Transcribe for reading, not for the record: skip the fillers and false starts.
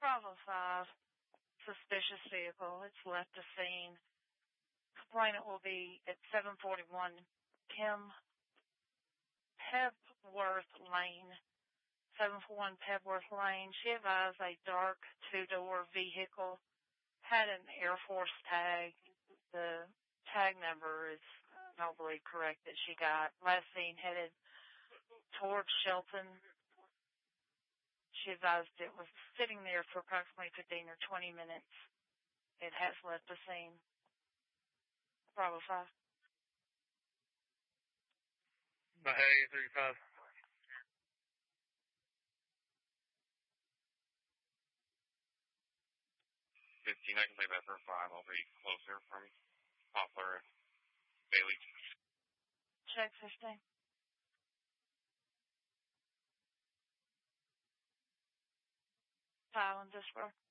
Bravo 5, suspicious vehicle. It's left the scene. Complainant will be at 741 Pebworth Lane. 741 Pebworth Lane. She advised a dark two-door vehicle had an Air Force tag. The tag number is nobly correct that she got. Last seen headed towards Shelton. She advised it was sitting there for approximately 15 or 20 minutes. It has left the scene. Bravo 5. Mahay 35. 15, I can play that for 5. I'll be closer from Poplar Bailey. Check 15. File and disper.